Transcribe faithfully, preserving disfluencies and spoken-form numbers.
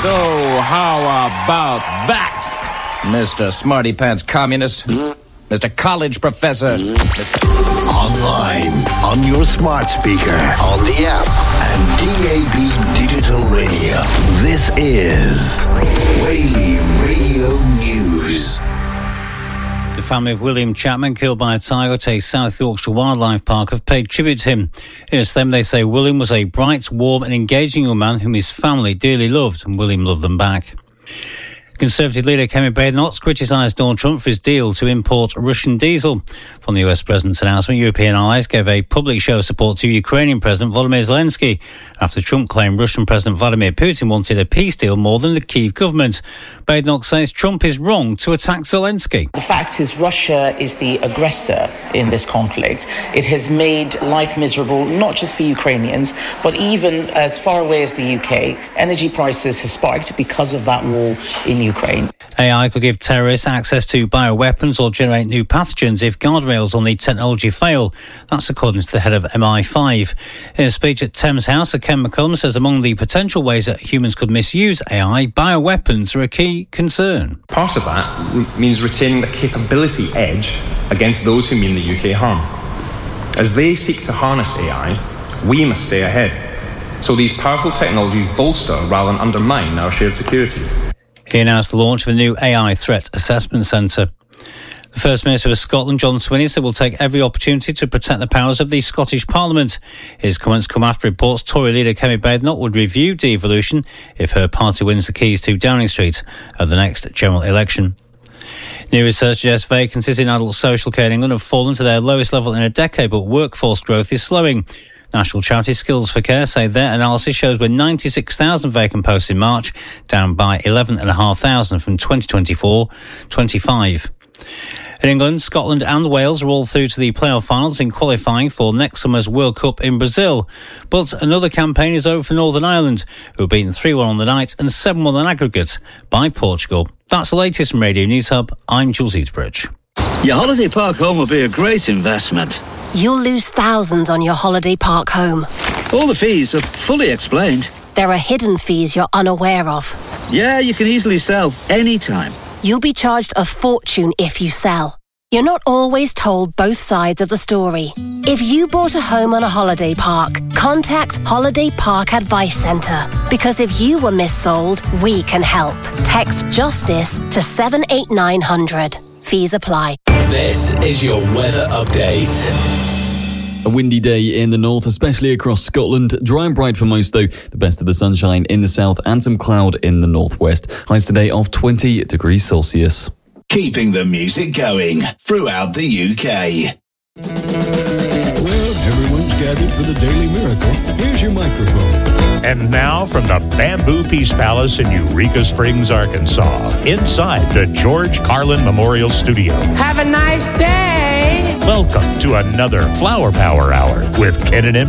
So how about that, Mister Smarty Pants Communist, Mister College Professor, Mister Online, on your smart speaker, on the app, and D A B Digital Radio. This is Whaley Radio News. The family of William Chapman, killed by a tiger at a South Yorkshire Wildlife Park, have paid tribute to him. In a statement, they say William was a bright, warm and engaging young man whom his family dearly loved, and William loved them back. Conservative leader Kemi Badenoch criticised Donald Trump for his deal to import Russian diesel. From the U S president's announcement, European allies gave a public show of support to Ukrainian President Volodymyr Zelensky after Trump claimed Russian President Vladimir Putin wanted a peace deal more than the Kyiv government. Badenoch says Trump is wrong to attack Zelensky. The fact is Russia is the aggressor in this conflict. It has made life miserable, not just for Ukrainians, but even as far away as the U K. Energy prices have spiked because of that war in Ukraine. A I could give terrorists access to bioweapons or generate new pathogens if guardrails on the technology fail. That's according to the head of M I five. In a speech at Thames House, Ken McCullum says among the potential ways that humans could misuse A I, bioweapons are a key concern. Part of that means retaining the capability edge against those who mean the U K harm. As they seek to harness A I, we must stay ahead. So these powerful technologies bolster rather than undermine our shared security. He announced the launch of a new A I threat assessment centre. The First Minister of Scotland, John Swinney, said will take every opportunity to protect the powers of the Scottish Parliament. His comments come after reports Tory leader Kemi Badenoch would review devolution if her party wins the keys to Downing Street at the next general election. New research suggests vacancies in adult social care in England have fallen to their lowest level in a decade, but workforce growth is slowing. National charity Skills for Care say their analysis shows we're ninety-six thousand vacant posts in March, down by eleven thousand five hundred from twenty twenty-four twenty-five. In England, Scotland and Wales are all through to the playoff finals in qualifying for next summer's World Cup in Brazil. But another campaign is over for Northern Ireland, who were beaten three one on the night and seven one on aggregate by Portugal. That's the latest from Radio News Hub. I'm Jules Eatsbridge. Your holiday park home will be a great investment. You'll lose thousands on your holiday park home. All the fees are fully explained. There are hidden fees you're unaware of. Yeah, you can easily sell anytime. You'll be charged a fortune if you sell. You're not always told both sides of the story. If you bought a home on a holiday park, contact Holiday Park Advice Centre. Because if you were missold, we can help. Text JUSTICE to seven eight nine hundred. Fees apply. This is your weather update. A windy day in the north, especially across Scotland. Dry and bright for most, though. The best of the sunshine in the south and some cloud in the northwest. Highs today of twenty degrees Celsius. Keeping the music going throughout the U K. Well, everyone's gathered for the Daily Miracle. Here's your microphone. And now from the Bamboo Peace Palace in Eureka Springs, Arkansas, inside the George Carlin Memorial Studio. Have a nice day. Welcome to another Flower Power Hour with Ken and M.